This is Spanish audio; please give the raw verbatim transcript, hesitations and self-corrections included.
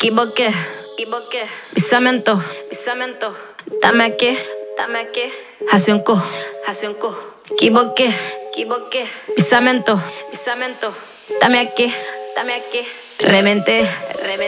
equivoqué, equivoqué. Pisamento, pisamento. Dame aquí, dame aquí. Hace un co, hace un co. Equivoqué, equivoqué. Pisamento, pisamento. Dame aquí, dame aquí. Reventé, reventé.